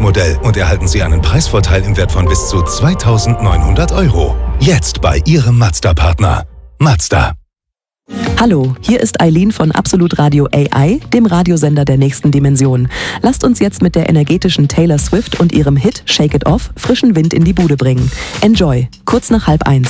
Modell und erhalten Sie einen Preisvorteil im Wert von bis zu 2.900 €. Jetzt bei Ihrem Mazda-Partner. Mazda. Hallo, hier ist Eileen von Absolut Radio AI, dem Radiosender der nächsten Dimension. Lasst uns jetzt mit der energetischen Taylor Swift und ihrem Hit Shake It Off frischen Wind in die Bude bringen. Enjoy, kurz nach 12:30.